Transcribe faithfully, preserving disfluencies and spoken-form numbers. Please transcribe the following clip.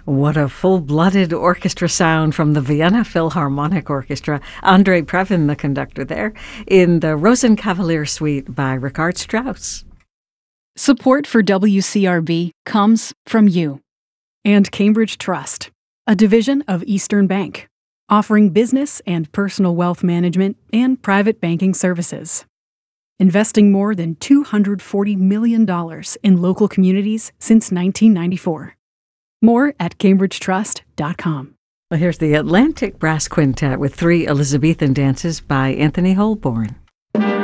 What a full-blooded orchestra sound from the Vienna Philharmonic Orchestra. Andre Previn, the conductor there, in the Rosenkavalier Suite by Richard Strauss. Support for W C R B comes from you. And Cambridge Trust, a division of Eastern Bank, offering business and personal wealth management and private banking services. Investing more than two hundred forty million dollars in local communities since nineteen ninety-four. More at cambridge trust dot com. Well, here's the Atlantic Brass Quintet with three Elizabethan dances by Anthony Holborn.